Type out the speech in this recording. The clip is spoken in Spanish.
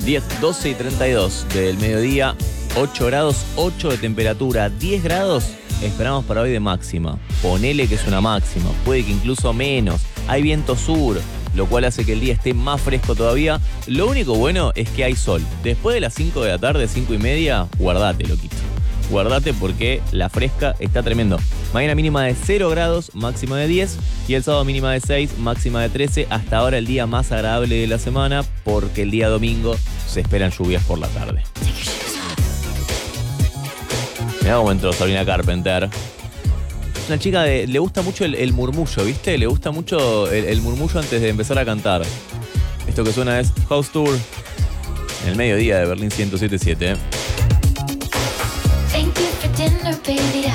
10, 12 y 32 del mediodía, 8 grados, 8 de temperatura, 10 grados esperamos para hoy de máxima. Ponele que es una máxima, puede que incluso menos. Hay viento sur, lo cual hace que el día esté más fresco todavía. Lo único bueno es que hay sol. Después de las 5 de la tarde, 5 y media, guardate, loquito. Guardate porque la fresca está tremendo. Mañana mínima de 0 grados, máxima de 10. Y el sábado mínima de 6, máxima de 13. Hasta ahora el día más agradable de la semana porque el día domingo se esperan lluvias por la tarde. Mirá cómo entró Sabrina Carpenter. Una chica le gusta mucho el murmullo, ¿viste? Le gusta mucho el murmullo antes de empezar a cantar. Esto que suena es House Tour en el mediodía de Berlín 107.7. Thank you for dinner, baby.